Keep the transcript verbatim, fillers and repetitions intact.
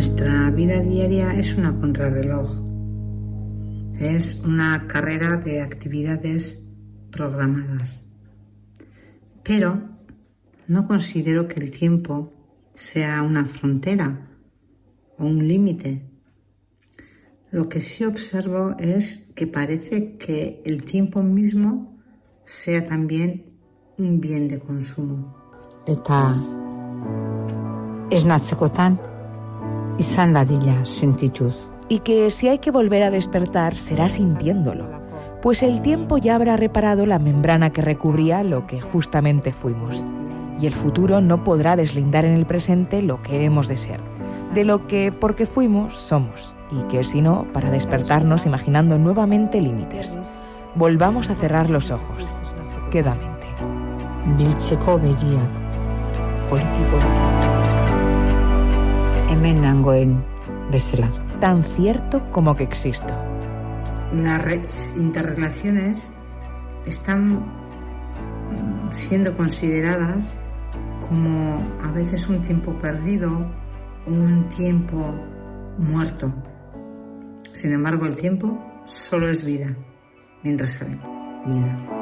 Nuestra vida diaria es una contrarreloj. Es una carrera de actividades programadas. Pero no considero que el tiempo sea una frontera o un límite. Lo que sí observo es que parece que el tiempo mismo sea también un bien de consumo. Eta esnatzekotan izan dadila sentitud. Y que si hay que volver a despertar será sintiéndolo, pues el tiempo ya habrá reparado la membrana que recubría lo que justamente fuimos, y el futuro no podrá deslindar en el presente lo que hemos de ser, de lo que porque fuimos somos, y que si no, para despertarnos imaginando nuevamente límites. Volvamos a cerrar los ojos, quedamente. Biltzeko begiak, politikoki, hemen nangoen bezala. Tan cierto como que existo. Las interrelaciones están siendo consideradas como a veces un tiempo perdido o un tiempo muerto. Sin embargo, el tiempo solo es vida, mientras hay vida.